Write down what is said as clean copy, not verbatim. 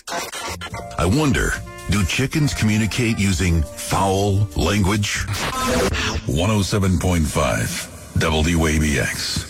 I wonder, do chickens communicate using foul language? 107.5 WABX.